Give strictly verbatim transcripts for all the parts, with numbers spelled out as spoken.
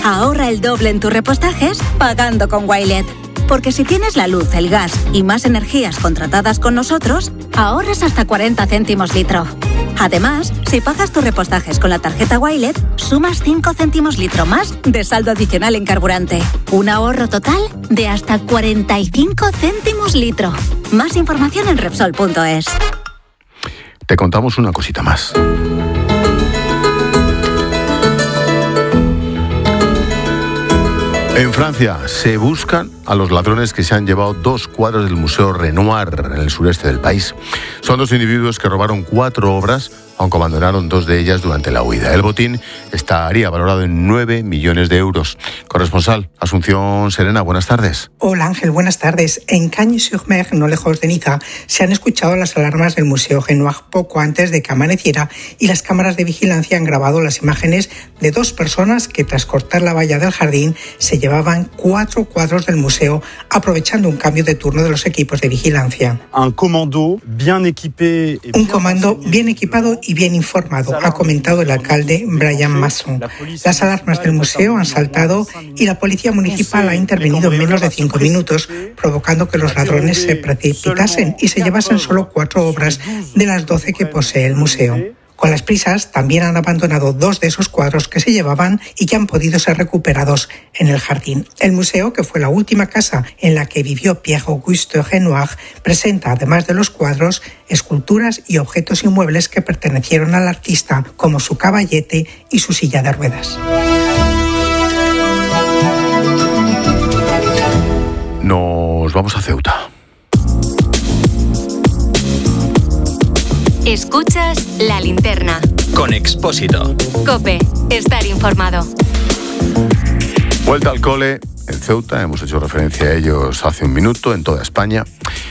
Ahorra el doble en tus repostajes pagando con Wilet. Porque si tienes la luz, el gas y más energías contratadas con nosotros, ahorras hasta cuarenta céntimos litro. Además, si pagas tus repostajes con la tarjeta Wilet, sumas cinco céntimos litro más de saldo adicional en carburante. Un ahorro total de hasta cuarenta y cinco céntimos litro. Más información en Repsol punto es. Te contamos una cosita más. En Francia se buscan a los ladrones que se han llevado dos cuadros del Museo Renoir en el sureste del país. Son dos individuos que robaron cuatro obras, aunque abandonaron dos de ellas durante la huida. El botín estaría valorado en nueve millones de euros. Corresponsal, Asunción Serena, buenas tardes. Hola Ángel, buenas tardes. En Cagnes-sur-Mer, no lejos de Niza, se han escuchado las alarmas del Museo Renoir poco antes de que amaneciera y las cámaras de vigilancia han grabado las imágenes de dos personas que tras cortar la valla del jardín se llevaban cuatro cuadros del museo aprovechando un cambio de turno de los equipos de vigilancia. Un comando bien equipé y Un comando bien equipado y bien informado, ha comentado el alcalde Brian Masson. Las alarmas del museo han saltado y la policía municipal ha intervenido en menos de cinco minutos, provocando que los ladrones se precipitasen y se llevasen solo cuatro obras de las doce que posee el museo. Con las prisas, también han abandonado dos de esos cuadros que se llevaban y que han podido ser recuperados en el jardín. El museo, que fue la última casa en la que vivió Pierre-Auguste Renoir, presenta, además de los cuadros, esculturas y objetos inmuebles que pertenecieron al artista, como su caballete y su silla de ruedas. Nos vamos a Ceuta. Escuchas La Linterna. Con Expósito. COPE. Estar informado. Vuelta al cole en Ceuta, hemos hecho referencia a ellos hace un minuto, en toda España.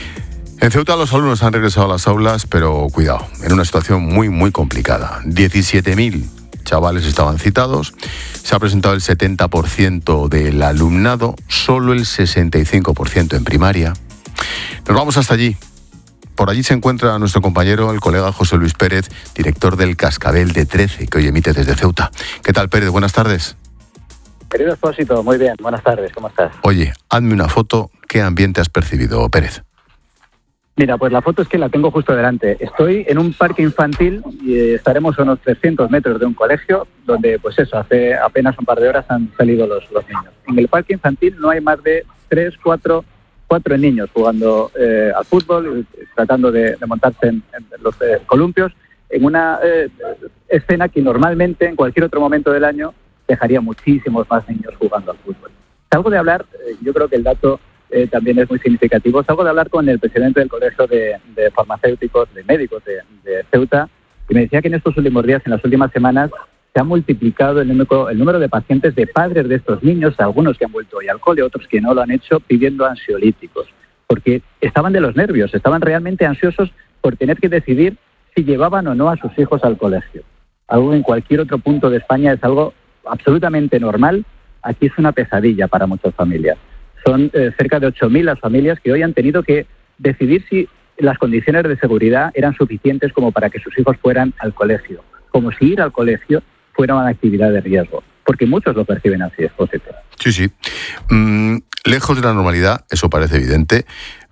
En Ceuta los alumnos han regresado a las aulas, pero cuidado, en una situación muy, muy complicada. diecisiete mil chavales estaban citados, se ha presentado el setenta por ciento del alumnado, solo el sesenta y cinco por ciento en primaria. Nos vamos hasta allí. Por allí se encuentra nuestro compañero, el colega José Luis Pérez, director del Cascabel de trece, que hoy emite desde Ceuta. ¿Qué tal, Pérez? Buenas tardes. Querido Expósito, muy bien. Buenas tardes. ¿Cómo estás? Oye, hazme una foto. ¿Qué ambiente has percibido, Pérez? Mira, pues la foto es que la tengo justo delante. Estoy en un parque infantil y estaremos a unos trescientos metros de un colegio donde, pues eso, hace apenas un par de horas han salido los, los niños. En el parque infantil no hay más de tres, cuatro... cuatro niños jugando eh, al fútbol, tratando de, de montarse en, en los eh, columpios, en una eh, escena que normalmente en cualquier otro momento del año dejaría muchísimos más niños jugando al fútbol. Salgo de hablar, eh, yo creo que el dato eh, también es muy significativo, salgo de hablar con el presidente del Colegio de, de Farmacéuticos, de Médicos de, de Ceuta, y me decía que en estos últimos días, en las últimas semanas, se ha multiplicado el número, el número de pacientes de padres de estos niños, algunos que han vuelto hoy al cole, otros que no lo han hecho, pidiendo ansiolíticos, porque estaban de los nervios, estaban realmente ansiosos por tener que decidir si llevaban o no a sus hijos al colegio. Algo en cualquier otro punto de España es algo absolutamente normal, aquí es una pesadilla para muchas familias. Son eh, cerca de ocho mil las familias que hoy han tenido que decidir si las condiciones de seguridad eran suficientes como para que sus hijos fueran al colegio, como si ir al colegio fuera una actividad de riesgo, porque muchos lo perciben así, Expósito. Sí, sí. Mm, lejos de la normalidad, eso parece evidente.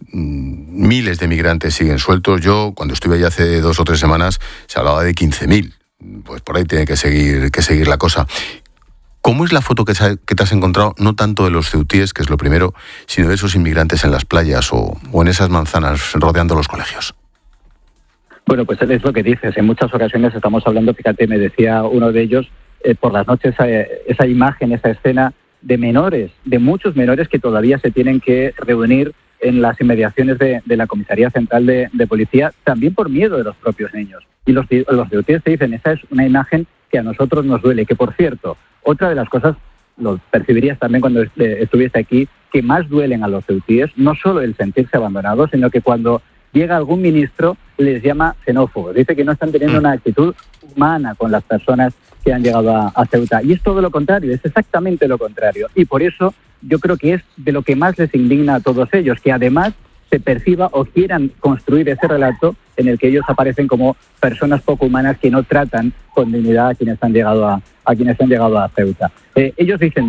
Mm, miles de migrantes siguen sueltos. Yo, cuando estuve allí hace dos o tres semanas, se hablaba de quince mil. Pues por ahí tiene que seguir, que seguir la cosa. ¿Cómo es la foto que, que te has encontrado, no tanto de los ceutíes, que es lo primero, sino de esos inmigrantes en las playas o, o en esas manzanas rodeando los colegios? Bueno, pues es lo que dices. En muchas ocasiones estamos hablando, fíjate, me decía uno de ellos, eh, por las noches eh, esa imagen, esa escena de menores, de muchos menores que todavía se tienen que reunir en las inmediaciones de, de la Comisaría Central de, de Policía, también por miedo de los propios niños. Y los, los ceutíes te dicen, esa es una imagen que a nosotros nos duele, que por cierto, otra de las cosas, lo percibirías también cuando estuviste aquí, que más duelen a los ceutíes, no solo el sentirse abandonados, sino que cuando llega algún ministro, les llama xenófobos. Dice que no están teniendo una actitud humana con las personas que han llegado a, a Ceuta. Y es todo lo contrario, es exactamente lo contrario. Y por eso yo creo que es de lo que más les indigna a todos ellos, que además se perciba o quieran construir ese relato en el que ellos aparecen como personas poco humanas que no tratan con dignidad a quienes han llegado a, a, quienes han llegado a Ceuta. Eh, ellos dicen